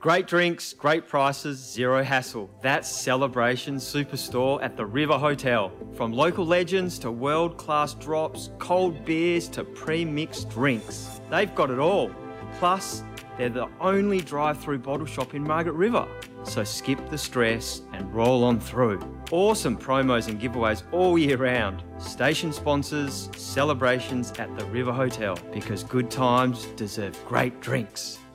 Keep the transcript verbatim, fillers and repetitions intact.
Great drinks, great prices, zero hassle. That's Celebration Superstore at the River Hotel. From local legends to world-class drops, cold beers to pre-mixed drinks. They've got it all. Plus, they're the only drive-through bottle shop in Margaret River. So skip the stress and roll on through. Awesome promos and giveaways all year round. Station sponsors, celebrations at the River Hotel, because good times deserve great drinks.